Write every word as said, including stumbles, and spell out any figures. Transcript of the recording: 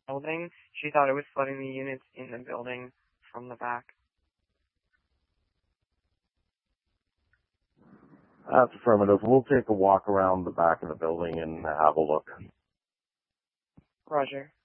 building. She thought it was flooding the units in the building from the back. That's affirmative. We'll take a walk around the back of the building and have a look. Roger.